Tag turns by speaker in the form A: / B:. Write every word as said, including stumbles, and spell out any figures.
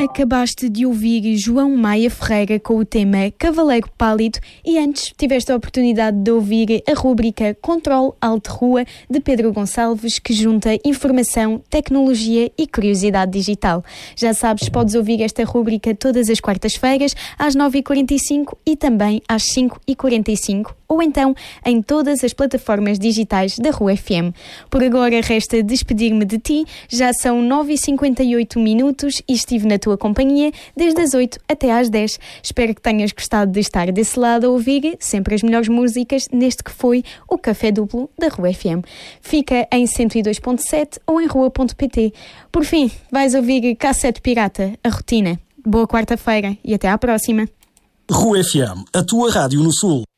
A: Acabaste de ouvir João Maia Ferreira com o tema Cavaleiro Pálido e antes tiveste a oportunidade de ouvir a rúbrica Controle Alt Rua de Pedro Gonçalves, que junta informação, tecnologia e curiosidade digital. Já sabes, podes ouvir esta rúbrica todas as quartas-feiras às nove e quarenta e cinco e também às cinco e quarenta e cinco ou então em todas as plataformas digitais da Rua F M. Por agora resta despedir-me de ti, já são nove e cinquenta e oito minutos e estive na tua companhia desde as oito até às dez. Espero que tenhas gostado de estar desse lado a ouvir sempre as melhores músicas neste que foi o Café Duplo da Rua F M. Fica em cento e dois ponto sete ou em rua ponto pt. Por fim, vais ouvir Cassete Pirata, a rotina. Boa quarta-feira e até à próxima.
B: Rua F M, a tua rádio no Sul.